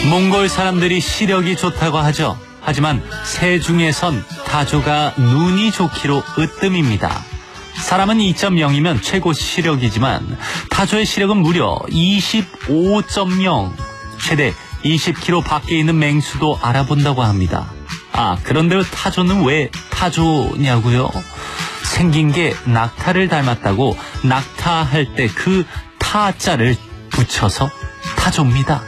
몽골 사람들이 시력이 좋다고 하죠. 하지만 새 중에선 타조가 눈이 좋기로 으뜸입니다. 사람은 2.0이면 최고 시력이지만 타조의 시력은 무려 25.0, 최대 20km 밖에 있는 맹수도 알아본다고 합니다. 그런데 타조는 왜 타조냐고요? 생긴 게 낙타를 닮았다고 낙타할 때 그 타자를 붙여서 타조입니다.